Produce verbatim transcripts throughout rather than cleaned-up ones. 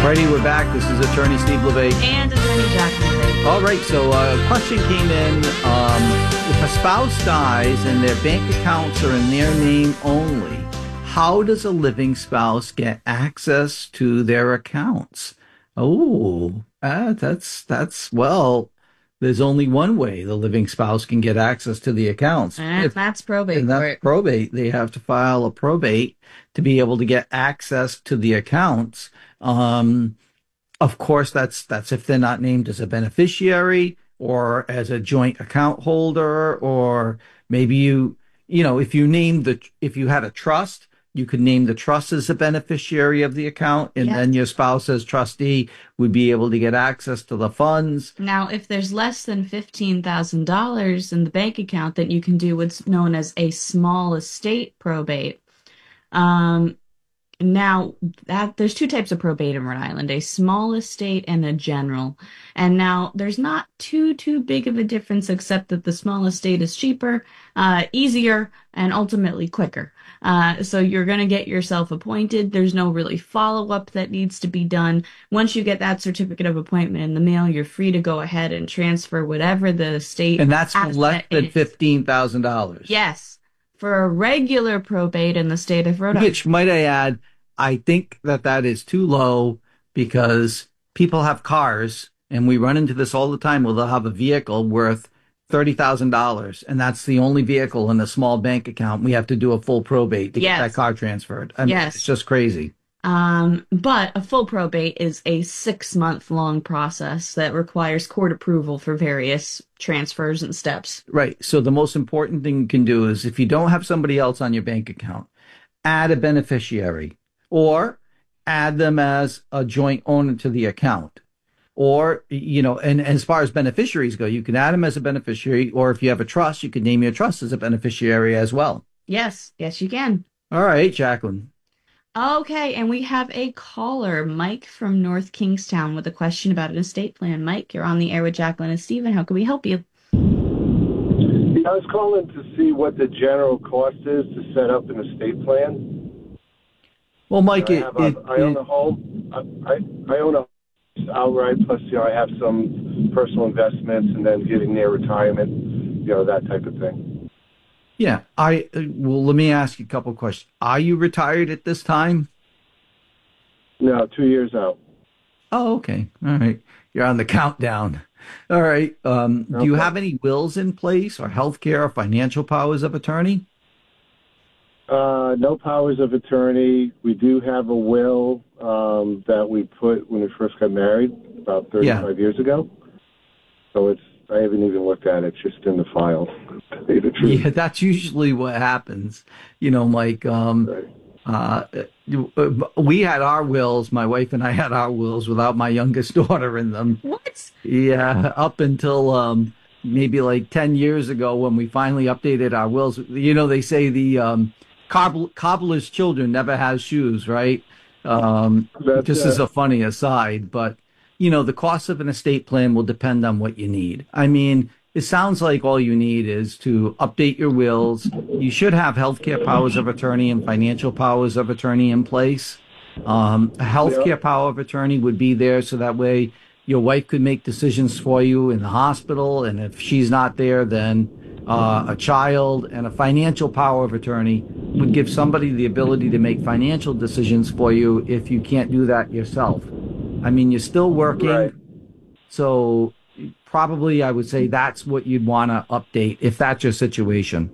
Alrighty, we're back. This is Attorney Steve LeVay. And Attorney Jack LeVay. All right, so uh, a question came in. Um, if a spouse dies and their bank accounts are in their name only, how does a living spouse get access to their accounts? Oh, uh, that's, that's, well, there's only one way the living spouse can get access to the accounts. And if, that's probate. And that's right. probate. They have to file a probate to be able to get access to the accounts. Um, of course, that's that's if they're not named as a beneficiary or as a joint account holder, or maybe you, you know, if you named the, if you had a trust, you could name the trust as a beneficiary of the account, and yes. then your spouse as trustee would be able to get access to the funds. Now, if there's less than fifteen thousand dollars in the bank account, then you can do what's known as a small estate probate. Um, now, that there's two types of probate in Rhode Island, a small estate and a general. And now there's not too, too big of a difference, except that the small estate is cheaper, uh, easier, and ultimately quicker. Uh, so you're going to get yourself appointed. There's no really follow-up that needs to be done. Once you get that certificate of appointment in the mail, you're free to go ahead and transfer whatever the state. And that's less than fifteen thousand dollars. Yes. For a regular probate in the state of Rhode Island. Which, might I add, I think that that is too low, because people have cars, and we run into this all the time where they'll have a vehicle worth thirty thousand dollars, and that's the only vehicle in a small bank account. We have to do a full probate to yes. get that car transferred. I mean, yes. It's just crazy. Um, but a full probate is a six-month-long process that requires court approval for various transfers and steps. Right. So the most important thing you can do is, if you don't have somebody else on your bank account, add a beneficiary, or add them as a joint owner to the account. Or, you know, and, and as far as beneficiaries go, you can add them as a beneficiary, or if you have a trust, you can name your trust as a beneficiary as well. Yes. Yes, you can. All right, Jacqueline. Okay, and we have a caller, Mike from North Kingstown, with a question about an estate plan. Mike, you're on the air with Jacqueline and Stephen. How can we help you? I was calling to see what the general cost is to set up an estate plan. Well, Mike, I, it, have a, it, I own it, a home. I, I, I own a house outright, plus, you know, I have some personal investments and then getting near retirement, you know, that type of thing. Yeah, I well. Let me ask you a couple of questions. Are you retired at this time? No, two years out. Oh, okay. All right. You're on the countdown. All right. Um, okay. Do you have any wills in place, or healthcare, or financial powers of attorney? Uh, no powers of attorney. We do have a will um, that we put when we first got married about thirty-five yeah. years ago. So it's. I haven't even looked at it. It's just in the file. Yeah, that's usually what happens. You know, Mike, um, right. uh, we had our wills, my wife and I had our wills without my youngest daughter in them. What? Yeah, up until um, maybe like ten years ago when we finally updated our wills. You know, they say the um, cobbler, cobbler's children never has shoes, right? Um, just as a funny aside, but you know, the cost of an estate plan will depend on what you need. I mean, it sounds like all you need is to update your wills. You should have healthcare powers of attorney and financial powers of attorney in place. Um, a healthcare yeah. power of attorney would be there so that way your wife could make decisions for you in the hospital. And if she's not there, then uh, a child. And a financial power of attorney would give somebody the ability to make financial decisions for you if you can't do that yourself. I mean, you're still working, right. So probably I would say that's what you'd want to update if that's your situation.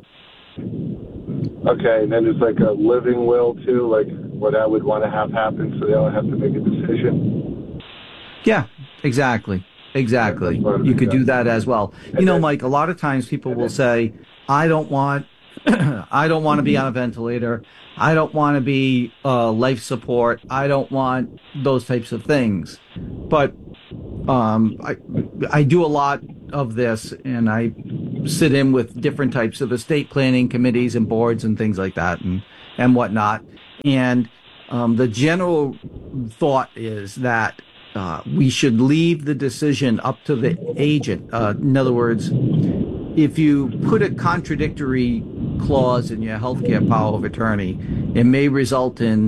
Okay, and then there's like a living will too, like what I would want to have happen so they don't have to make a decision. Yeah, exactly. Exactly. You could do that as well. You know, Mike, a lot of times people will say, I don't want I don't want to be on a ventilator. I don't want to be uh, life support. I don't want those types of things. But um, I, I do a lot of this, and I sit in with different types of estate planning committees and boards and things like that and, and whatnot. And um, the general thought is that uh, we should leave the decision up to the agent. Uh, in other words, if you put a contradictory clause in your healthcare power of attorney, it may result in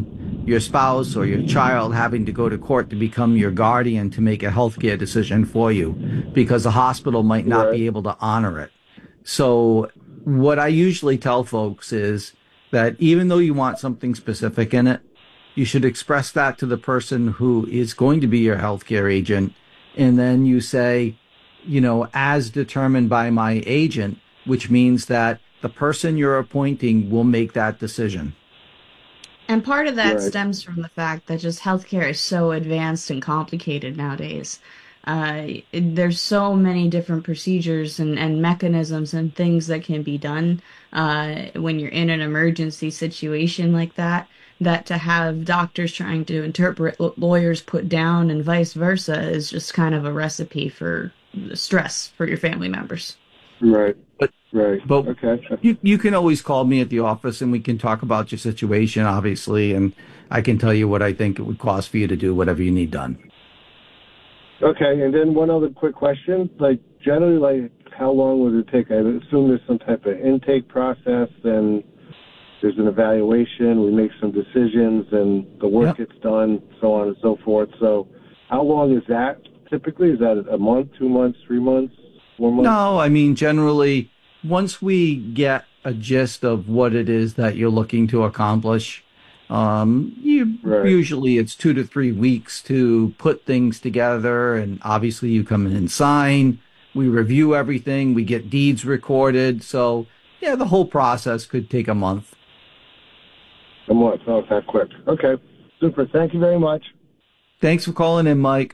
your spouse or your child having to go to court to become your guardian to make a healthcare decision for you, because the hospital might not Right. be able to honor it. So what I usually tell folks is that even though you want something specific in it, you should express that to the person who is going to be your healthcare agent. And then you say, you know, as determined by my agent, which means that the person you're appointing will make that decision. And part of that Right. stems from the fact that just healthcare is so advanced and complicated nowadays. Uh, it- there's so many different procedures and, and mechanisms and things that can be done uh, when you're in an emergency situation like that, that to have doctors trying to interpret what lawyers put down and vice versa is just kind of a recipe for stress for your family members. Right. But Right. but Okay. you you can always call me at the office and we can talk about your situation, obviously, and I can tell you what I think it would cost for you to do whatever you need done. Okay. And then one other quick question. Like, generally, like, how long would it take? I assume there's some type of intake process, then there's an evaluation, we make some decisions, and the work Yep. gets done, so on and so forth. So how long is that typically? Is that a month, two months, three months, four months? No, I mean, generally, once we get a gist of what it is that you're looking to accomplish, um, you Right. usually it's two to three weeks to put things together, and obviously you come in and sign. We review everything. We get deeds recorded. So, yeah, the whole process could take a month. A month. Oh, it's that quick. Okay. Super. Thank you very much. Thanks for calling in, Mike.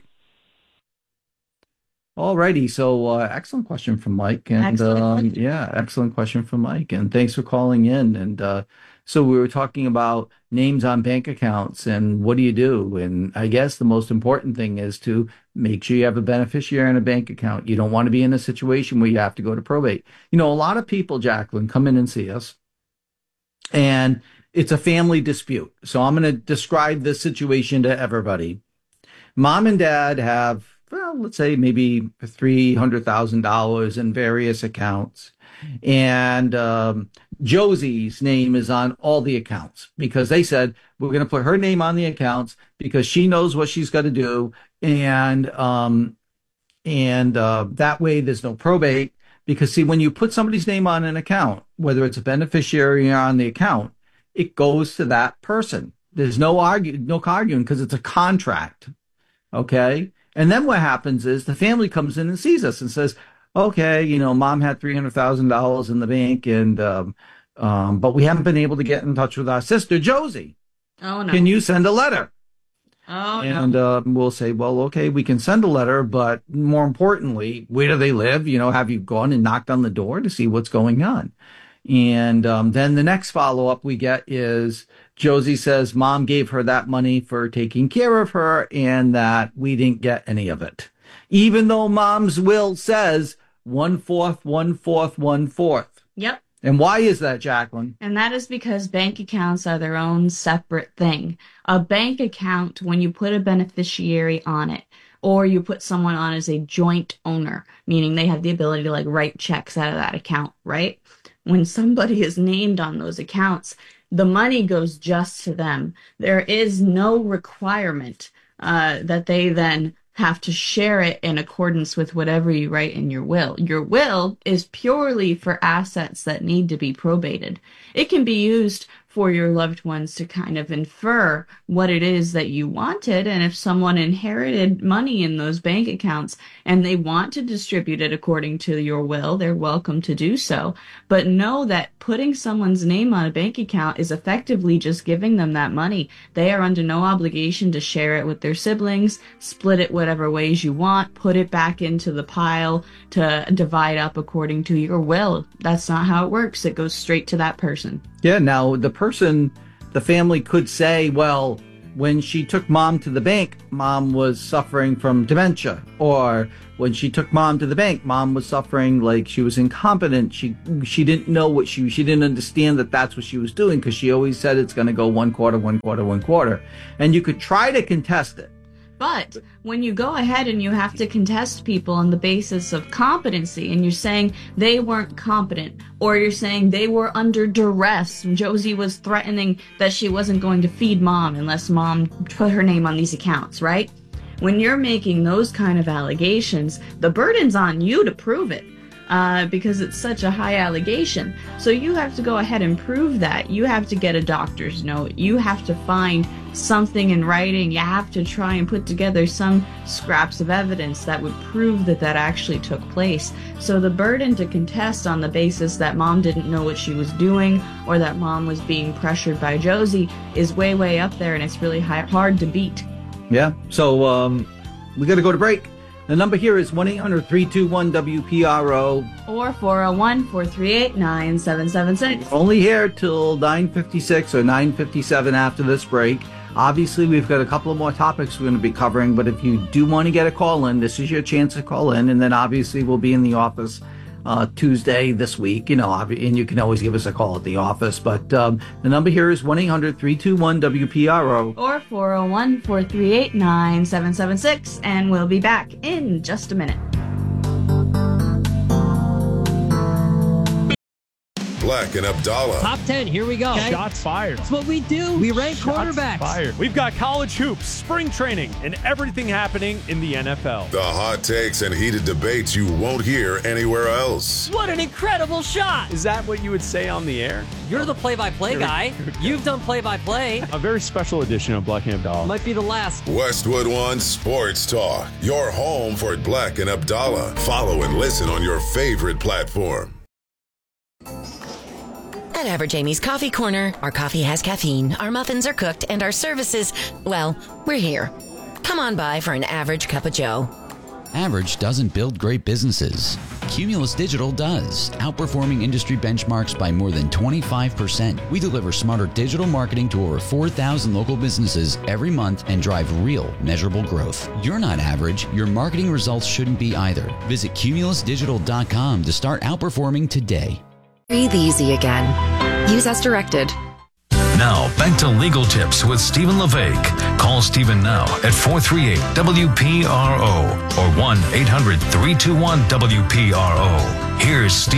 Alrighty, so uh, excellent question from Mike, and Excellent um, question. yeah, excellent question from Mike, and thanks for calling in. And uh, so we were talking about names on bank accounts, and what do you do? And I guess the most important thing is to make sure you have a beneficiary on a bank account. You don't want to be in a situation where you have to go to probate. You know, a lot of people, Jacqueline, come in and see us, and it's a family dispute. So I'm going to describe this situation to everybody. Mom and dad have, well, let's say maybe three hundred thousand dollars in various accounts. And um, Josie's name is on all the accounts because they said, we're going to put her name on the accounts because she knows what she's got to do. And, um, and uh, that way there's no probate. Because, see, when you put somebody's name on an account, whether it's a beneficiary or on the account, it goes to that person. There's no argue, no arguing because it's a contract. Okay. And then what happens is the family comes in and sees us and says, okay, you know, mom had three hundred thousand dollars in the bank and, um, um, but we haven't been able to get in touch with our sister, Josie. Oh, no. Can you send a letter? Oh, And no. uh, we'll say, well, okay, we can send a letter, but more importantly, where do they live? You know, have you gone and knocked on the door to see what's going on? And um, then the next follow up we get is Josie says mom gave her that money for taking care of her and that we didn't get any of it, even though mom's will says one fourth, one fourth, one fourth. Yep. And why is that, Jacqueline? And that is because bank accounts are their own separate thing. A bank account, when you put a beneficiary on it, or you put someone on as a joint owner, meaning they have the ability to like write checks out of that account, right? When somebody is named on those accounts, the money goes just to them. There is no requirement uh, that they then have to share it in accordance with whatever you write in your will. Your will is purely for assets that need to be probated. It can be used for your loved ones to kind of infer what it is that you wanted. And if someone inherited money in those bank accounts and they want to distribute it according to your will, they're welcome to do so. But know that putting someone's name on a bank account is effectively just giving them that money. They are under no obligation to share it with their siblings, split it whatever ways you want, put it back into the pile to divide up according to your will. That's not how it works. It goes straight to that person. Yeah, now the person, the family could say, well, when she took mom to the bank, mom was suffering from dementia. Or when she took mom to the bank, mom was suffering like she was incompetent. She she didn't know what she, she didn't understand that that's what she was doing because she always said it's going to go one quarter, one quarter, one quarter. And you could try to contest it. But when you go ahead and you have to contest people on the basis of competency, and you're saying they weren't competent, or you're saying they were under duress, Josie was threatening that she wasn't going to feed mom unless mom put her name on these accounts, right? When you're making those kind of allegations, the burden's on you to prove it. Uh, because it's such a high allegation. So you have to go ahead and prove that. You have to get a doctor's note. You have to find something in writing. You have to try and put together some scraps of evidence that would prove that that actually took place. So the burden to contest on the basis that mom didn't know what she was doing or that mom was being pressured by Josie is way, way up there, and it's really high, hard to beat. Yeah. So um, we got to go to break. The number here is one eight hundred three two one W P R O. Or four oh one, four three eight, nine seven seven six. Only here till nine fifty-six or nine fifty-seven after this break. Obviously, we've got a couple of more topics we're going to be covering, but if you do want to get a call in, this is your chance to call in, and then obviously we'll be in the office uh, Tuesday this week, you know, and you can always give us a call at the office. But um, the number here is one eight hundred three two one W P R O. Or four oh one, four three eight, nine seven seven six. And we'll be back in just a minute. Black and Abdallah. Top ten, here we go. Okay. Shots fired. That's what we do. We rank Shots quarterbacks. Fired. We've got college hoops, spring training, and everything happening in the N F L. The hot takes and heated debates you won't hear anywhere else. What an incredible shot. Is that what you would say on the air? You're the play-by-play guy. You've done play-by-play. A very special edition of Black and Abdallah. Might be the last. Westwood One Sports Talk. Your home for Black and Abdallah. Follow and listen on your favorite platform. At Average Amy's Coffee Corner, our coffee has caffeine, our muffins are cooked, and our services, well, we're here. Come on by for an average cup of joe. Average doesn't build great businesses. Cumulus Digital does, outperforming industry benchmarks by more than twenty-five percent. We deliver smarter digital marketing to over four thousand local businesses every month and drive real, measurable growth. You're not average. Your marketing results shouldn't be either. Visit cumulus digital dot com to start outperforming today. Breathe easy again. Use as directed. Now, back to Legal Tips with Stephen LeVake. Call Stephen now at four three eight W P R O or one eight hundred three two one W P R O. Here's Stephen.